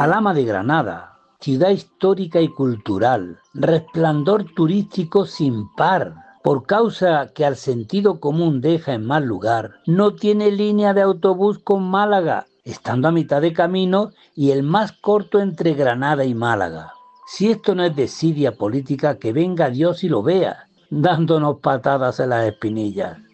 Alhama de Granada, ciudad histórica y cultural, resplandor turístico sin par. Por causa que al sentido común deja en mal lugar, no tiene línea de autobús con Málaga, estando a mitad de camino y el más corto entre Granada y Málaga. Si esto no es desidia política, que venga Dios y lo vea, dándonos patadas en las espinillas.